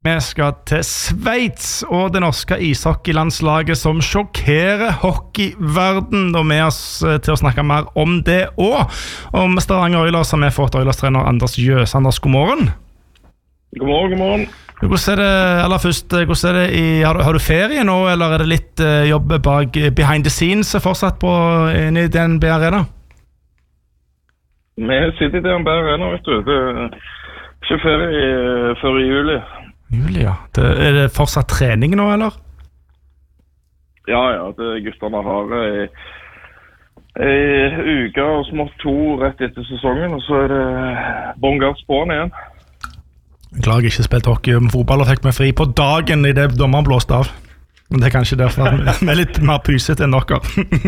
Vi skal til Sveits og det norske ishockeylandslaget som sjokkerer hockeyverden. Og med oss til å snakke mer om det og om Stavanger Oilers som fått Oilers-trener Anders Jøs. Anders, god morgen. God morgen, god morgen. Hvordan det, aller først, hvordan det har du ferie nå, eller det litt jobb bak behind the scenes fortsatt på inne I DNB Arena? Vi sitter I DNB Arena, vet du. Det ikke ferie før I juli. Juli, ja. Det fortsatt trening nå, eller? Ja, gutterne har en uke og smått 2 rett etter sesongen, og så det bånn gass på den igjen. Jeg klarer ikke spilt hockey om fotball og fikk meg fri på dagen I det dommeren blåste av. Men det kanskje derfor at vi litt mer pyset enn dere.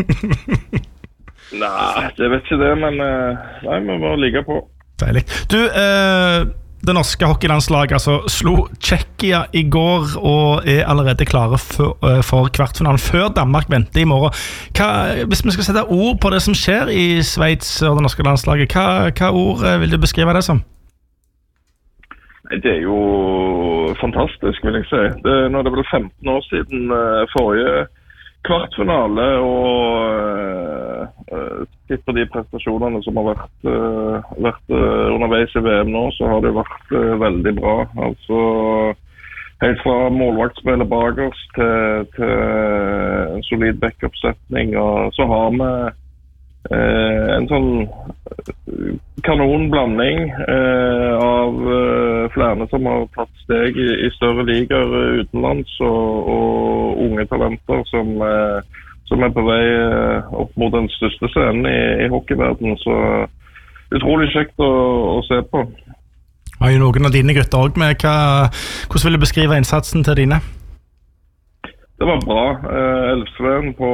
Nei, det vet ikke det, men nei, vi må ligge på. Deilig. Du, det norske hockeylandslaget altså, slo Tsjekkia I går og allerede klare for kvartfinalen før Danmark venter I morgen. Hvis vi skal sette ord på det som skjer I Sveits og det norske landslaget, hva ord vil du beskrive det som? Det jo fantastisk, vil jeg si. Nå det vel 15 år siden forrige kvartfinale, og sett på de prestasjonene som har vært underveis I VM nå, så har det vært veldig bra. Altså, helt fra målvaktspillet bak oss til en solid backup-setning, og så har vi en sånn kanonblanding av flere som har tatt steg I større ligaer utenlands og unge talenter som på vei opp mot den største scenen I hockeyverdenen, så utrolig kjekt å se på. Har jo noen av dine gutter også med, hvordan vil du beskrive innsatsen til dine? Det var bra. Elfsveen på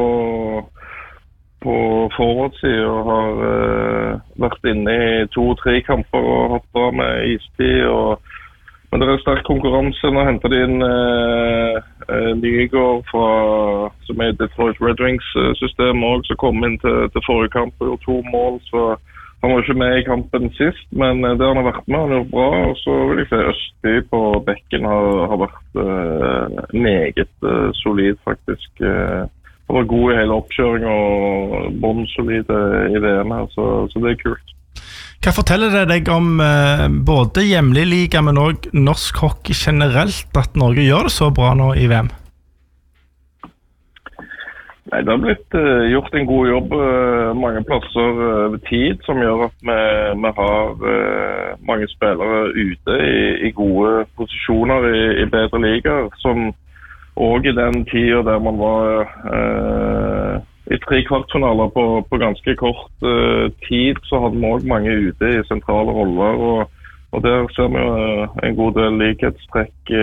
forward-siden og har vært inne I 2-3 kamper og hatt bra med istid. Men det sterk konkurranse. Nå hentet de inn Nygård som Detroit Red Wings-systemet også, som kom inn til forrige kamp og gjorde 2 mål. Så han var ikke med I kampen sist, men det han har vært med, han har gjort bra. Og så vil jeg si Østby på bekken har vært meget solid, faktisk. Han var god I hele oppkjøringen og båndsolid I VM her, så det kult. Hva forteller det deg om både hjemlig liga, men også norsk hockey generelt, at Norge gjør det så bra nå I VM? Nei, det har blitt gjort en god jobb mange plasser over tid, som gjør at vi har mange spillere ute I gode posisjoner I bedre ligaer, som og I den tiden der man var I 3 kvartfinaler på ganske kort tid, så hadde vi også mange ute I sentrale roller, og der ser vi en god del likhetstrekk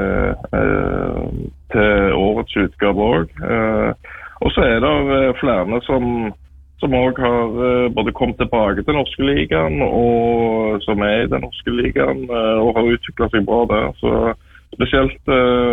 til årets utgave også. Og så det flere som også har både kommet tilbake til norske ligaen, og som I den norske ligaen, og har utviklet seg bra der, så spesielt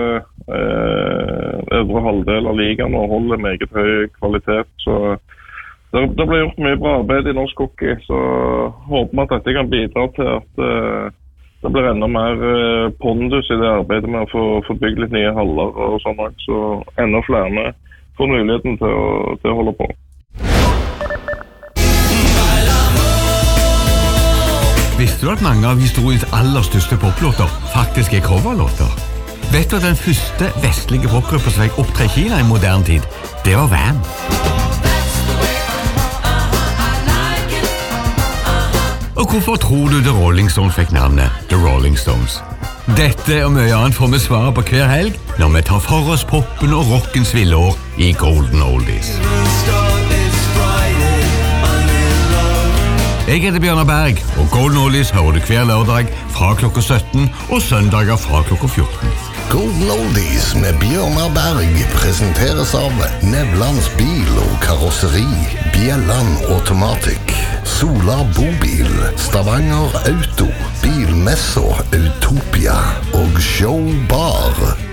øvre halvdel av ligaen og holder meget høy kvalitet, så det ble gjort mye bra arbeid I norsk hockey, så håper vi at dette kan bidra til at det blir enda mer pondus I det arbeidet med å få bygd litt nye haller og sånn, så enda flere får muligheten til å holde på. Visste du at mange av historiens aller største poplåter faktisk coverlåter? Vet du at den første vestlige popgruppa som fikk opptre I Kina I moderne tid, det var Wham! Og hvorfor tror du The Rolling Stones fikk navnet The Rolling Stones? Dette og mye annet får vi svare på hver helg når vi tar for oss poppen og rockens villår I Golden Oldies. Jeg heter Bjørnar Berg, og Golden Oldies hører du hver lørdag fra klokka 17 og søndager fra klokka 14. Golden Oldies med Bjørnar Berg presenteres av Nevlands bil og karosseri, Bjelland Automatic, Sola Bobil, Stavanger Auto, Bilmesso Utopia og Show Bar.